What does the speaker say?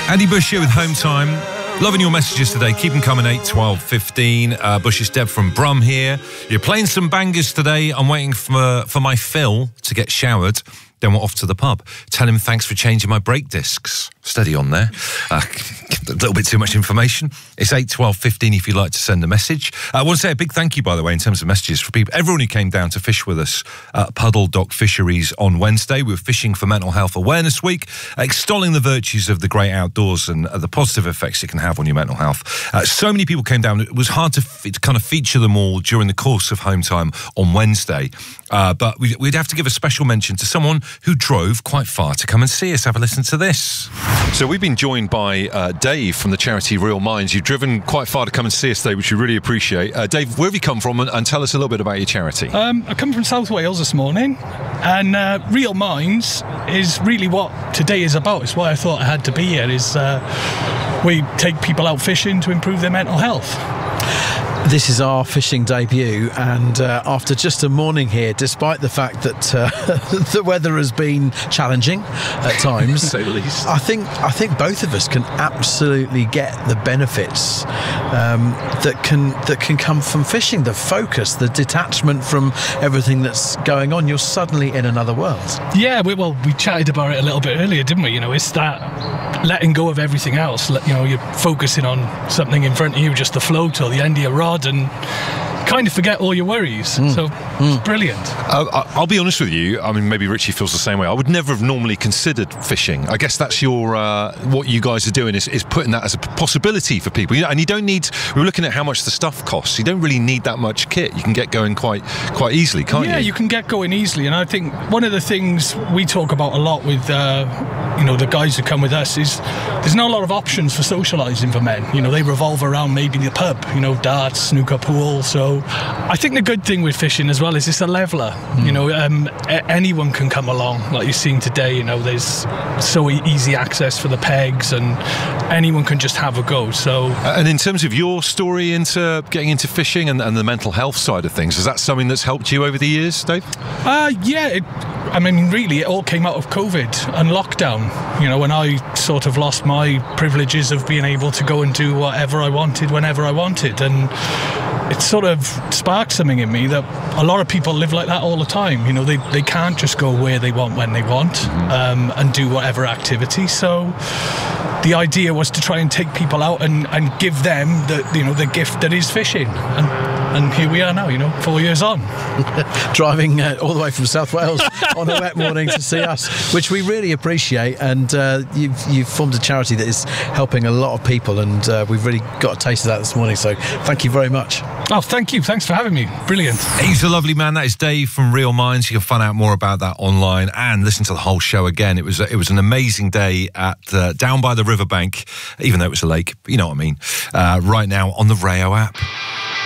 Andy Bush here with Home Time. Loving your messages today. Keep them coming, 8, 12, 15. Bush, it's Deb from Brum here. You're playing some bangers today. I'm waiting for my Phil to get showered. Then we're off to the pub. Tell him thanks for changing my brake discs. Steady on there. A little bit too much information. It's 8, 12, 15 if you'd like to send a message. I want to say a big thank you, by the way, in terms of messages for people. Everyone who came down to fish with us at Puddle Dock Fisheries on Wednesday. We were fishing for Mental Health Awareness Week, extolling the virtues of the great outdoors and the positive effects it can have on your mental health. So many people came down. It was hard to kind of feature them all during the course of Home Time on Wednesday. But we'd have to give a special mention to someone who drove quite far to come and see us. Have a listen to this. So we've been joined by Dave from the charity Real Minds. You've driven quite far to come and see us today, which we really appreciate. Dave, where have you come from, and tell us a little bit about your charity? I come from South Wales this morning, and Real Minds is really what today is about. It's why I thought I had to be here, is we take people out fishing to improve their mental health. This is our fishing debut, and after just a morning here, despite the fact that the weather has been challenging at times, to say the least, I think both of us can absolutely get the benefits that can come from fishing. The focus, the detachment from everything that's going on. You're suddenly in another world. Yeah, we chatted about it a little bit earlier, didn't we? You know, it's that letting go of everything else. You know, you're focusing on something in front of you, just the float or the end of your rod, and kind of forget all your worries. So it's brilliant. I'll be honest with you, I mean, maybe Richie feels the same way. I would never have normally considered fishing. I guess that's your what you guys are doing is putting that as a possibility for people. And you don't need, we were looking at how much the stuff costs. You don't really need that much kit. You can get going quite easily, can't you? Yeah, you can get going easily. And I think one of the things we talk about a lot with the guys who come with us is there's not a lot of options for socialising for men. You know, they revolve around maybe the pub, darts, snooker, pool. So I think the good thing with fishing as well is it's a leveller. You know, anyone can come along, like you're seeing today. There's so easy access for the pegs, and anyone can just have a go. So, and in terms of your story into getting into fishing and the mental health side of things, is that something that's helped you over the years, Dave? Yeah. Really, it all came out of COVID and lockdown. When I sort of lost my privileges of being able to go and do whatever I wanted, whenever I wanted, and it sort of sparked something in me that a lot of people live like that all the time. They can't just go where they want, when they want, and do whatever activity. So the idea was to try and take people out and give them the gift that is fishing. And here we are now, 4 years on. Driving all the way from South Wales on a wet morning to see us, which we really appreciate. And you've formed a charity that is helping a lot of people, and we've really got a taste of that this morning. So thank you very much. Oh, thank you. Thanks for having me. Brilliant. He's a lovely man. That is Dave from Real Minds. You can find out more about that online and listen to the whole show again. It was an amazing day at down by the riverbank, even though it was a lake, but you know what I mean. Right now on the Rayo app.